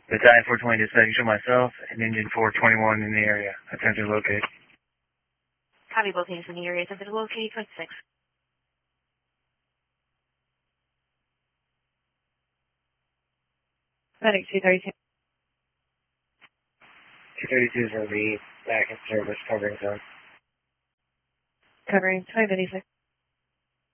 Battalion 420 dispatch, show myself and engine 421 in the area. Attempt to locate. Copy, both engines in the area. Attempt to locate 26. Medic 232. 232 is going to be back in service, covering zone. Covering 586.